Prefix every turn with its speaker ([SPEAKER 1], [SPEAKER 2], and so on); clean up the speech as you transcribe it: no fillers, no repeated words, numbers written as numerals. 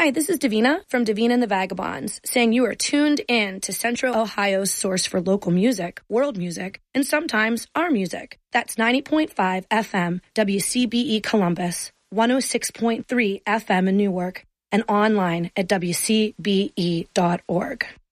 [SPEAKER 1] Hi, this is Davina from Davina and the Vagabonds, saying you are tuned in to Central Ohio's source for local music, world music, and sometimes our music. That's 90.5 FM, WCBE Columbus, 106.3 FM in Newark, and online at WCBE.org.